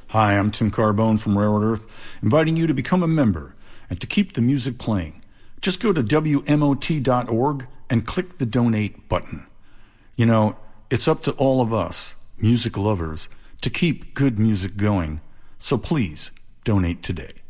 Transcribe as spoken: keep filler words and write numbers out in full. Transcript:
Hi, I'm Tim Carbone from Railroad Earth, inviting you to become a member and to keep the music playing. Just go to W M O T dot org and click the donate button. You know, it's up to all of us, music lovers, to keep good music going. So please, donate today.